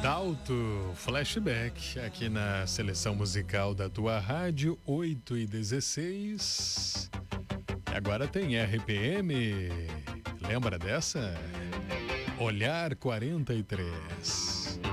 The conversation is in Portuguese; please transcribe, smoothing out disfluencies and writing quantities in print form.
Adalto, flashback aqui na seleção musical da tua rádio, 8h16. E agora tem RPM. Lembra dessa? Olhar 43.